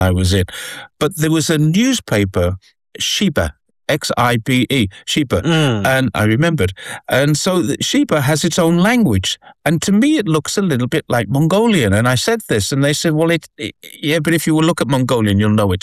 I was in. But there was a newspaper, Sheba, Xibe, Sheba, and I remembered. And so Sheba has its own language. And to me, it looks a little bit like Mongolian. And I said this, and they said, well, yeah, but if you will look at Mongolian, you'll know it's